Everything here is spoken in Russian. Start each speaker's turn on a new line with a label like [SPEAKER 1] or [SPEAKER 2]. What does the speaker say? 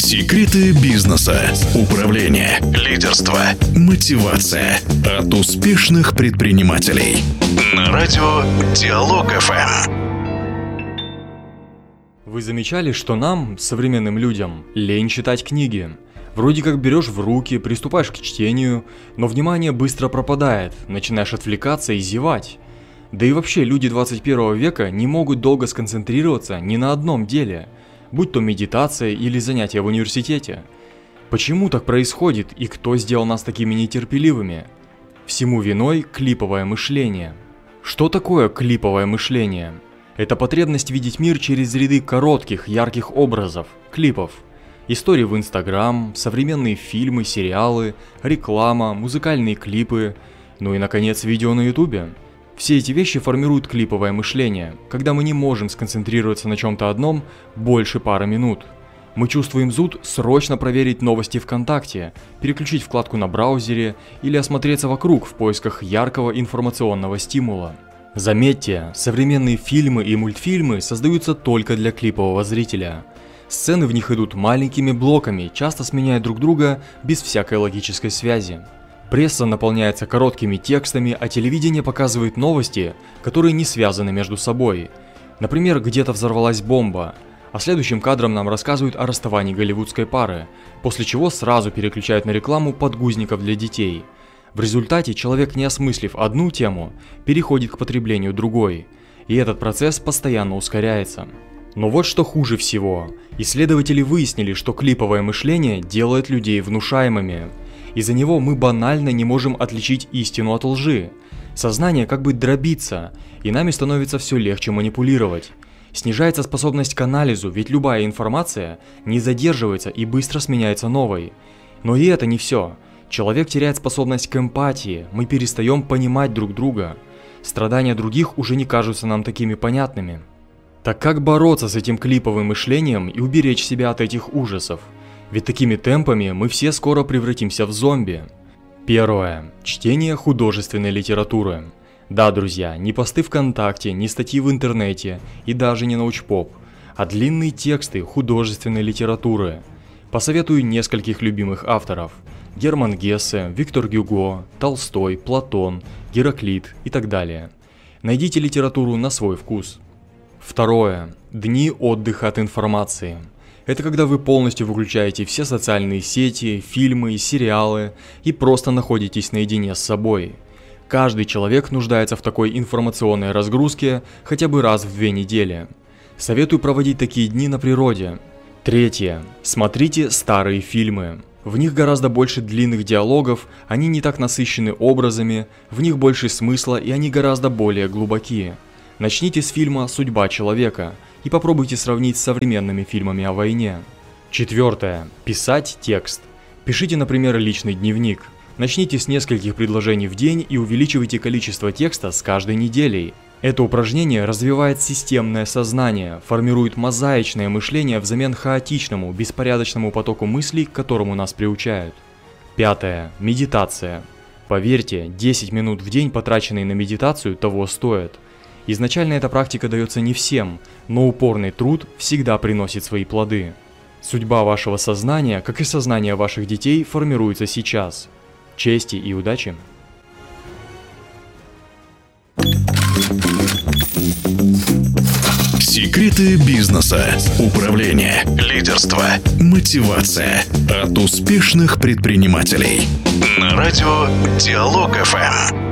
[SPEAKER 1] Секреты бизнеса, управления, лидерства, мотивация от успешных предпринимателей. На радио Диалог ФМ.
[SPEAKER 2] Вы замечали, что нам, современным людям, лень читать книги? Вроде как берешь в руки, приступаешь к чтению, но внимание быстро пропадает, начинаешь отвлекаться и зевать. Да и вообще люди 21 века не могут долго сконцентрироваться ни на одном деле, будь то медитация или занятия в университете. Почему так происходит и кто сделал нас такими нетерпеливыми? Всему виной клиповое мышление. Что такое клиповое мышление? Это потребность видеть мир через ряды коротких, ярких образов, клипов. Истории в Инстаграм, современные фильмы, сериалы, реклама, музыкальные клипы, ну и, наконец, видео на Ютубе. Все эти вещи формируют клиповое мышление, когда мы не можем сконцентрироваться на чем-то одном больше пары минут. Мы чувствуем зуд срочно проверить новости ВКонтакте, переключить вкладку на браузере или осмотреться вокруг в поисках яркого информационного стимула. Заметьте, современные фильмы и мультфильмы создаются только для клипового зрителя. Сцены в них идут маленькими блоками, часто сменяя друг друга без всякой логической связи. Пресса наполняется короткими текстами, а телевидение показывает новости, которые не связаны между собой. Например, где-то взорвалась бомба, а следующим кадром нам рассказывают о расставании голливудской пары, после чего сразу переключают на рекламу подгузников для детей. В результате человек, не осмыслив одну тему, переходит к потреблению другой, и этот процесс постоянно ускоряется. Но вот что хуже всего. Исследователи выяснили, что клиповое мышление делает людей внушаемыми. Из-за него мы банально не можем отличить истину от лжи. Сознание как бы дробится, и нами становится все легче манипулировать. Снижается способность к анализу, ведь любая информация не задерживается и быстро сменяется новой. Но и это не все. Человек теряет способность к эмпатии, мы перестаем понимать друг друга. Страдания других уже не кажутся нам такими понятными. Так как бороться с этим клиповым мышлением и уберечь себя от этих ужасов? Ведь такими темпами мы все скоро превратимся в зомби. Первое. Чтение художественной литературы. Да, друзья, не посты ВКонтакте, не статьи в интернете и даже не научпоп, а длинные тексты художественной литературы. Посоветую нескольких любимых авторов. Герман Гессе, Виктор Гюго, Толстой, Платон, Гераклит и так далее. Найдите литературу на свой вкус. Второе. Дни отдыха от информации. Это когда вы полностью выключаете все социальные сети, фильмы, сериалы и просто находитесь наедине с собой. Каждый человек нуждается в такой информационной разгрузке хотя бы раз в 2 недели. Советую проводить такие дни на природе. Третье. Смотрите старые фильмы. В них гораздо больше длинных диалогов, они не так насыщены образами, в них больше смысла и они гораздо более глубокие. Начните с фильма «Судьба человека» и попробуйте сравнить с современными фильмами о войне. Четвертое. Писать текст. Пишите, например, личный дневник. Начните с нескольких предложений в день и увеличивайте количество текста с каждой неделей. Это упражнение развивает системное сознание, формирует мозаичное мышление взамен хаотичному, беспорядочному потоку мыслей, к которому нас приучают. Пятое. Медитация. Поверьте, 10 минут в день, потраченные на медитацию, того стоят. Изначально эта практика дается не всем, но упорный труд всегда приносит свои плоды. Судьба вашего сознания, как и сознание ваших детей, формируется сейчас. Чести и удачи!
[SPEAKER 1] Секреты бизнеса, управления, лидерства, мотивация от успешных предпринимателей. На радио Диалог ФМ.